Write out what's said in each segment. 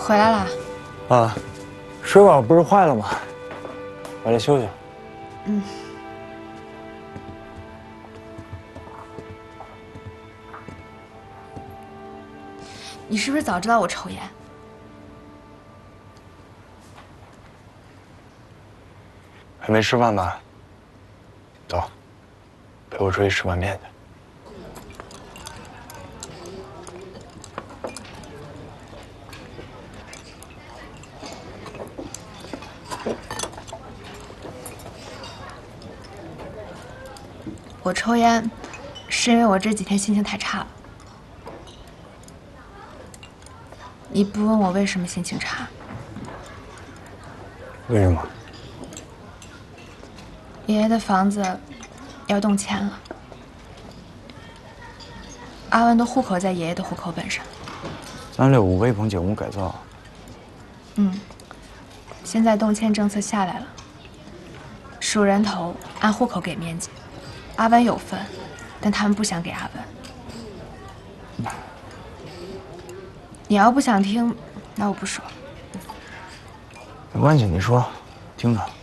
回来啦？ 啊，水管不是坏了吗？回来休息。 嗯。你是不是早知道我抽烟？ 还没吃饭吧？走，陪我出去吃碗面去。 我抽烟，是因为我这几天心情太差了。你不问我为什么心情差？ 为什么？ 爷爷的房子要动迁了，阿文的户口在爷爷的户口本上。 365微棚景屋改造。 嗯，现在动迁政策下来了，数人头，按户口给面积。阿文有份，但他们不想给阿文。你要不想听，那我不说。 没关系，你说，听着。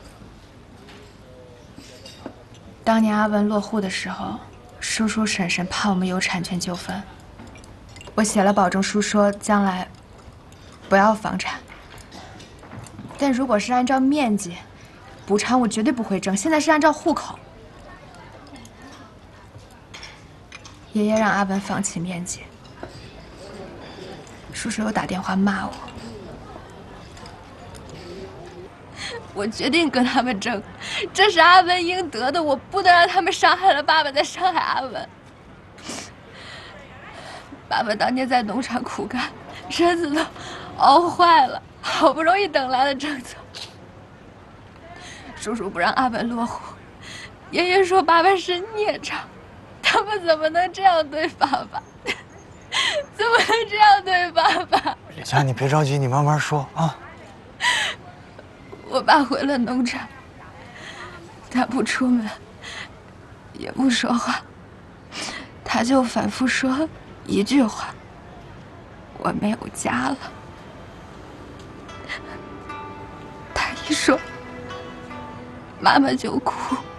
当年阿文落户的时候，叔叔婶婶怕我们有产权纠纷，我写了保证书，说将来不要房产。但如果是按照面积补偿，我绝对不会争。现在是按照户口。爷爷让阿文放弃面积，叔叔又打电话骂我。我决定跟他们争，这是阿文应得的，我不能让他们伤害了爸爸，再伤害阿文。爸爸当年在农场苦干，身子都熬坏了，好不容易等来了政策。叔叔不让阿文落户，爷爷说爸爸是孽障，他们怎么能这样对爸爸？怎么能这样对爸爸？ 李佳，你别着急，你慢慢说啊。 我爸回了农场，他不出门，也不说话，他就反复说一句话：“我没有家了。”他一说，妈妈就哭。